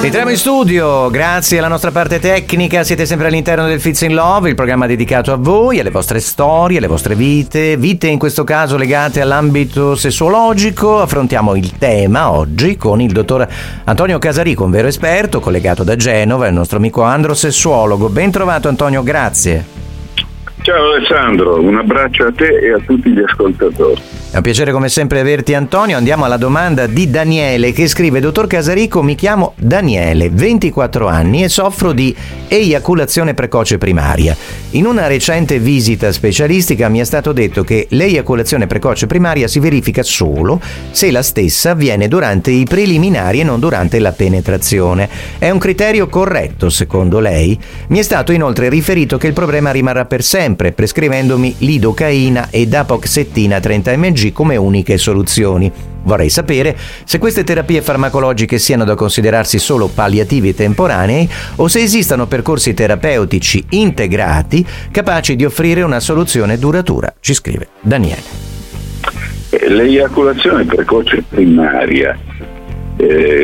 Rientriamo in studio, grazie alla nostra parte tecnica, siete sempre all'interno del Fits in Love, il programma dedicato a voi, alle vostre storie, alle vostre vite in questo caso legate all'ambito sessuologico. Affrontiamo il tema oggi con il dottor Antonio Casarico, un vero esperto, collegato da Genova, il nostro amico androsessuologo. Ben trovato Antonio, grazie. Ciao Alessandro, un abbraccio a te e a tutti gli ascoltatori. È un piacere come sempre averti Antonio. Andiamo alla domanda di Daniele che scrive: dottor Casarico, mi chiamo Daniele, 24 anni e soffro di eiaculazione precoce primaria. In una recente visita specialistica mi è stato detto che l'eiaculazione precoce primaria si verifica solo se la stessa avviene durante i preliminari e non durante la penetrazione. È un criterio corretto secondo lei? Mi è stato inoltre riferito che il problema rimarrà per sempre, prescrivendomi lidocaina ed apoxettina 30 mg come uniche soluzioni. Vorrei sapere se queste terapie farmacologiche siano da considerarsi solo palliativi e temporanei o se esistano percorsi terapeutici integrati capaci di offrire una soluzione duratura, ci scrive Daniele. L'eiaculazione precoce primaria